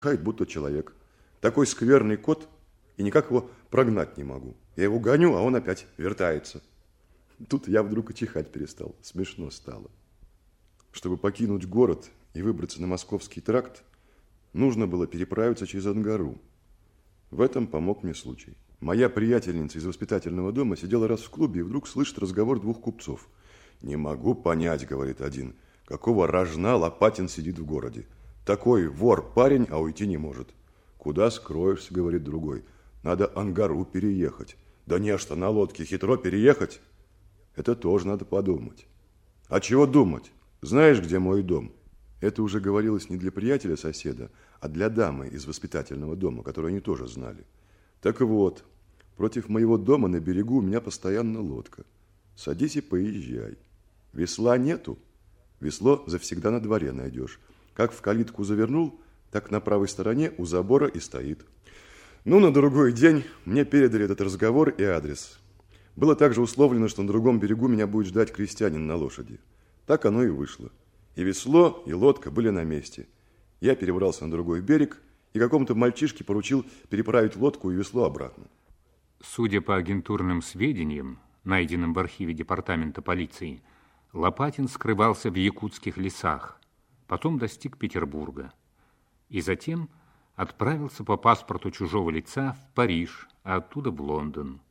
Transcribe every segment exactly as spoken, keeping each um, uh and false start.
Хает будто человек. Такой скверный кот, и никак его прогнать не могу. Я его гоню, а он опять вертается. Тут я вдруг и чихать перестал. Смешно стало. Чтобы покинуть город и выбраться на Московский тракт, нужно было переправиться через Ангару. В этом помог мне случай. Моя приятельница из воспитательного дома сидела раз в клубе и вдруг слышит разговор двух купцов. «Не могу понять, — говорит один, — какого рожна Лопатин сидит в городе. Такой вор-парень, а уйти не может. Куда скроешься, — говорит другой, — надо Ангару переехать. Да не, что на лодке хитро переехать. Это тоже надо подумать. А чего думать? Знаешь, где мой дом?» Это уже говорилось не для приятеля-соседа, а для дамы из воспитательного дома, которую они тоже знали. Так вот, против моего дома на берегу у меня постоянно лодка. Садись и поезжай. Весла нету. Весло завсегда на дворе найдешь. Как в калитку завернул, так на правой стороне у забора и стоит. Ну, на другой день мне передали этот разговор и адрес. Было также условлено, что на другом берегу меня будет ждать крестьянин на лошади. Так оно и вышло. И весло, и лодка были на месте. Я перебрался на другой берег и какому-то мальчишке поручил переправить лодку и весло обратно. Судя по агентурным сведениям, найденным в архиве департамента полиции, Лопатин скрывался в якутских лесах, потом достиг Петербурга и затем отправился по паспорту чужого лица в Париж, а оттуда в Лондон.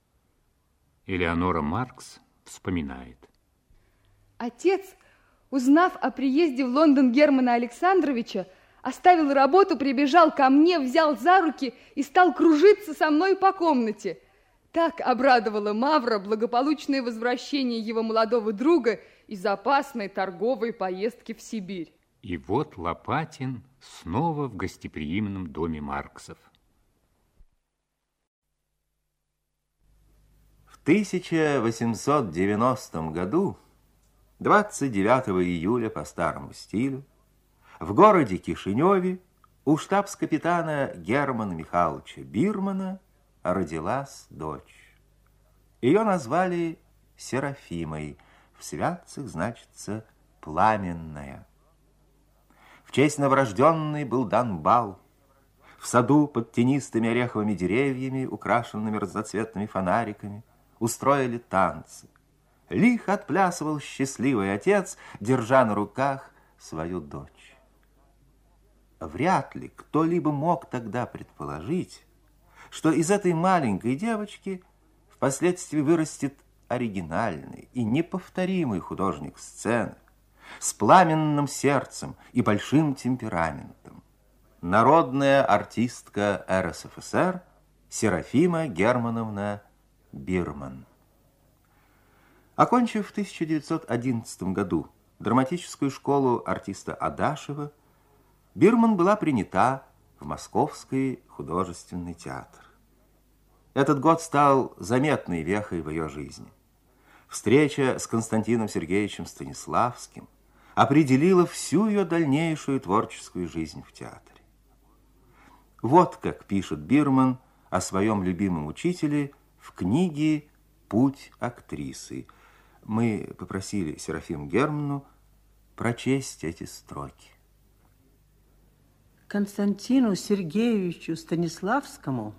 Элеонора Маркс вспоминает. Отец, узнав о приезде в Лондон Германа Александровича, оставил работу, прибежал ко мне, взял за руки и стал кружиться со мной по комнате. Так обрадовало Мавра благополучное возвращение его молодого друга из опасной торговой поездки в Сибирь. И вот Лопатин снова в гостеприимном доме Марксов. В тысяча восемьсот девяностом году, двадцать девятого июля по старому стилю, в городе Кишиневе у штабс-капитана Германа Михайловича Бирмана родилась дочь. Ее назвали Серафимой, в святцах значится «пламенная». В честь новорожденной был дан бал. В саду под тенистыми ореховыми деревьями, украшенными разноцветными фонариками, устроили танцы. Лихо отплясывал счастливый отец, держа на руках свою дочь. Вряд ли кто-либо мог тогда предположить, что из этой маленькой девочки впоследствии вырастет оригинальный и неповторимый художник сцены с пламенным сердцем и большим темпераментом. Народная артистка эр эс эф эс эр Серафима Германовна Бирман. Окончив в тысяча девятьсот одиннадцатом году драматическую школу артиста Адашева, Бирман была принята в Московский художественный театр. Этот год стал заметной вехой в ее жизни. Встреча с Константином Сергеевичем Станиславским определила всю ее дальнейшую творческую жизнь в театре. Вот как пишет Бирман о своем любимом учителе в книге «Путь актрисы». Мы попросили Серафиму Германовну прочесть эти строки. Константину Сергеевичу Станиславскому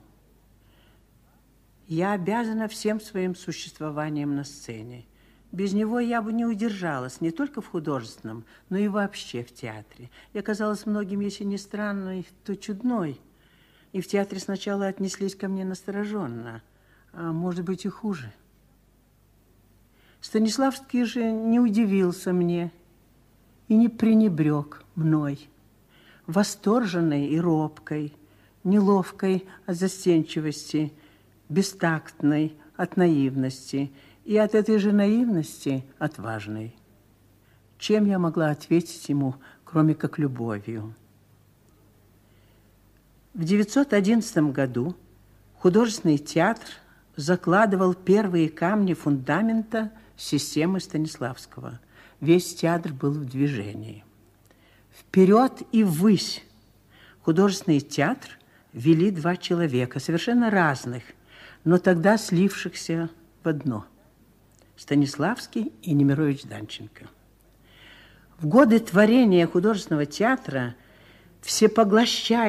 я обязана всем своим существованием на сцене. Без него я бы не удержалась не только в художественном, но и вообще в театре. Я казалась многим, если не странной, то чудной. И в театре сначала отнеслись ко мне настороженно, а может быть и хуже. Станиславский же не удивился мне и не пренебрег мной. Восторженной и робкой, неловкой от застенчивости, бестактной от наивности и от этой же наивности отважной. Чем я могла ответить ему, кроме как любовью? В девятьсот одиннадцатом году художественный театр закладывал первые камни фундамента системы Станиславского. Весь театр был в движении. Вперед и ввысь художественный театр вели два человека, совершенно разных, но тогда слившихся в одно. Станиславский и Немирович Данченко. В годы творения художественного театра всепоглощающий,